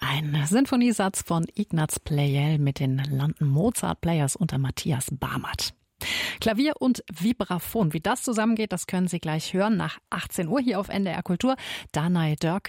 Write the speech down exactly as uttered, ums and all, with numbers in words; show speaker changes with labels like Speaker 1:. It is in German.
Speaker 1: Ein Sinfoniesatz von Ignaz Pleyel mit den London Mozart Players unter Matthias Barmert. Klavier und Vibraphon, wie das zusammengeht, das können Sie gleich hören nach achtzehn Uhr hier auf N D R Kultur. Danai Dörk